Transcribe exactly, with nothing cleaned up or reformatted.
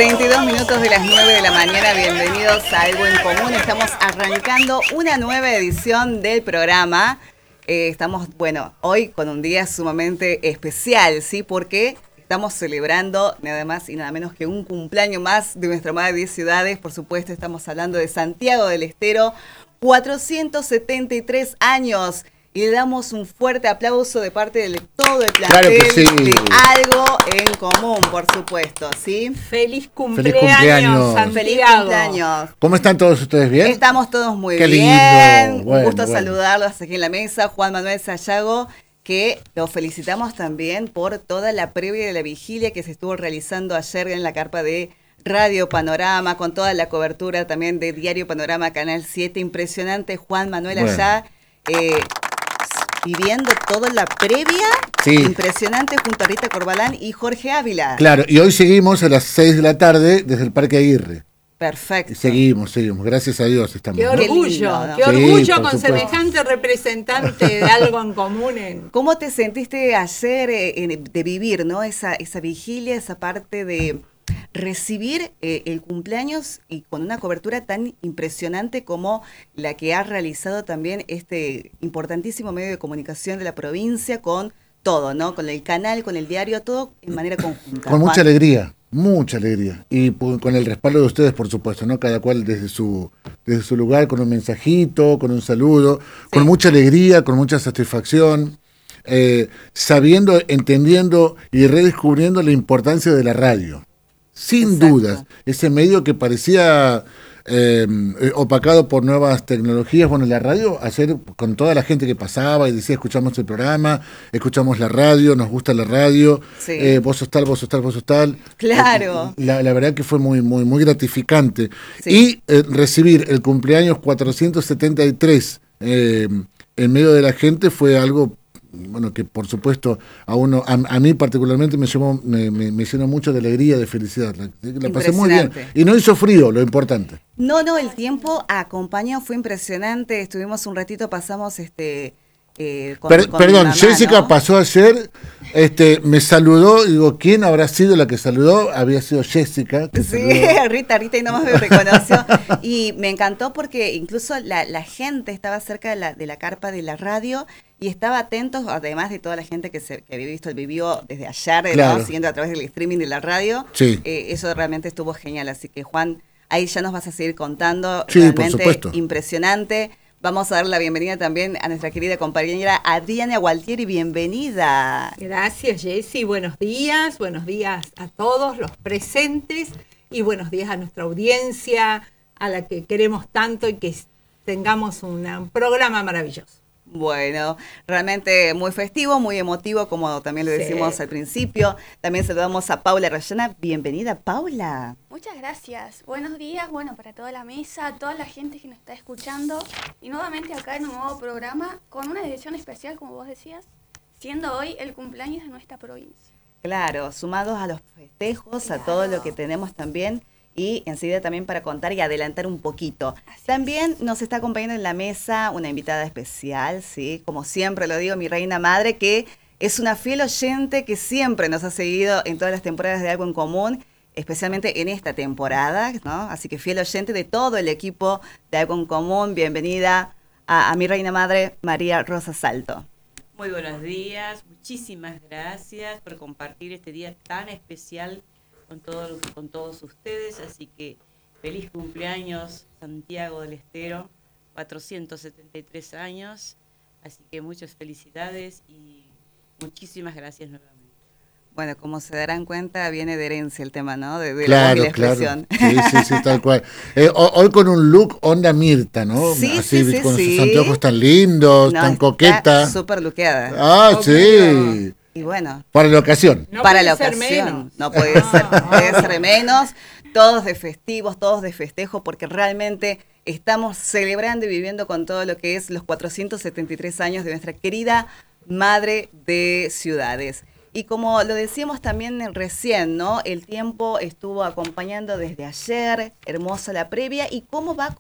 treinta y dos minutos de las nueve de la mañana, bienvenidos a Algo en Común. Estamos arrancando una nueva edición del programa. Eh, estamos, bueno, hoy con un día sumamente especial, ¿sí? Porque estamos celebrando nada más y nada menos que un cumpleaños más de nuestra madre diez ciudades. Por supuesto, estamos hablando de Santiago del Estero, cuatrocientos setenta y tres años. Y le damos un fuerte aplauso de parte de todo el plantel, claro que sí, de Algo en Común, por supuesto, ¿sí? Feliz cumpleaños, Feliz cumpleaños. Santiago. Feliz cumpleaños. ¿Cómo están todos ustedes? ¿Bien? Estamos todos muy Qué bien. lindo. Bueno, un gusto bueno. saludarlos aquí en la mesa. Juan Manuel Sayago, que lo felicitamos también por toda la previa de la vigilia que se estuvo realizando ayer en la carpa de Radio Panorama, con toda la cobertura también de Diario Panorama, Canal siete. Impresionante, Juan Manuel, Bueno. allá. Eh, viviendo toda la previa, Sí. impresionante, junto a Rita Corbalán y Jorge Ávila. Claro, y hoy seguimos a las seis de la tarde desde el Parque Aguirre. Perfecto. Y seguimos, seguimos. Gracias a Dios estamos. Qué ¿no? Qué orgullo, lindo, ¿no? qué Sí, orgullo por con supuesto. semejante representante de Algo en Común. En... ¿Cómo te sentiste ayer eh, en- de vivir, ¿no? esa, esa vigilia, esa parte de recibir eh, el cumpleaños y con una cobertura tan impresionante como la que ha realizado también este importantísimo medio de comunicación de la provincia con todo, ¿no? Con el canal, con el diario, todo en manera conjunta. Con mucha Juan. alegría, mucha alegría. Y pu- con el respaldo de ustedes, por supuesto, ¿no? Cada cual desde su, desde su lugar, con un mensajito, con un saludo, con mucha alegría, con mucha satisfacción, eh, sabiendo, entendiendo y redescubriendo la importancia de la radio. Sin Exacto. dudas, ese medio que parecía eh, opacado por nuevas tecnologías, bueno, la radio, ayer con toda la gente que pasaba y decía, escuchamos el programa, escuchamos la radio, nos gusta la radio, Sí. eh, vos sos tal, vos sos tal, vos sos tal. Claro. Eh, La, la verdad que fue muy, muy, muy gratificante. Sí. Y eh, recibir el cumpleaños cuatrocientos setenta y tres eh, en medio de la gente fue algo, bueno, que por supuesto a uno, a, a mí particularmente me llenó, me, me, me llenó mucho de alegría, de felicidad. La, la pasé muy bien. Impresionante. Y no hizo frío, lo importante. No, no, el tiempo acompañó, fue impresionante. Estuvimos un ratito, pasamos este... eh, con- Per- con mi perdón, mamá, Jessica ¿no? pasó ayer, este, me saludó, y digo, ¿quién habrá sido la que saludó? Había sido Jessica. Que Sí, saludó. Rita, Rita y nomás me reconoció. Y me encantó porque incluso la, la gente estaba cerca de la, de la carpa de la radio y estaba atentos, además de toda la gente que, se, que había visto el vivo desde ayer, ¿no? Claro. Siguiendo a través del streaming de la radio. Sí. Eh, eso realmente estuvo genial. Así que, Juan, ahí ya nos vas a seguir contando. Sí, por realmente supuesto. impresionante. Vamos a dar la bienvenida también a nuestra querida compañera Adriana Gualtieri. Bienvenida. Gracias, Jessy. Buenos días, buenos días a todos los presentes y buenos días a nuestra audiencia, a la que queremos tanto y que tengamos una- un programa maravilloso. Bueno, realmente muy festivo, muy emotivo, como también lo Sí. decimos al principio. También saludamos a Paula Rayana. Bienvenida, Paula. Muchas gracias. Buenos días, bueno, para toda la mesa, a toda la gente que nos está escuchando. Y nuevamente acá en un nuevo programa con una edición especial, como vos decías, siendo hoy el cumpleaños de nuestra provincia. Claro, sumados a los festejos, a todo lo que tenemos también. Y enseguida también para contar y adelantar un poquito. Así También nos está acompañando en la mesa una invitada especial, ¿sí? Como siempre lo digo, mi reina madre, que es una fiel oyente que siempre nos ha seguido en todas las temporadas de Algo en Común, especialmente en esta temporada, ¿no? Así que fiel oyente de todo el equipo de Algo en Común. Bienvenida a, a mi reina madre, María Rosa Salto. Muy buenos días, muchísimas gracias por compartir este día tan especial con todos, con todos ustedes, así que feliz cumpleaños Santiago del Estero, cuatrocientos setenta y tres años, así que muchas felicidades y muchísimas gracias nuevamente. Bueno, como se darán cuenta, viene de herencia el tema, ¿no? De, de la voz y Claro, la claro. expresión. Sí, sí, sí, tal cual. Eh, ho- hoy con un look onda Mirta, ¿no? Sí, Así, sí, sí, con sí. sus anteojos tan lindos, No, tan está coqueta. súper luqueada. Ah, Obvio. sí. Y bueno, Para la ocasión. No para puede la ser ocasión. menos. No puede ser, no puede ser menos. Todos de festivos, todos de festejo, porque realmente estamos celebrando y viviendo con todo lo que es los cuatrocientos setenta y tres años de nuestra querida madre de ciudades. Y como lo decíamos también recién, ¿no? El tiempo estuvo acompañando desde ayer, hermosa la previa, y cómo va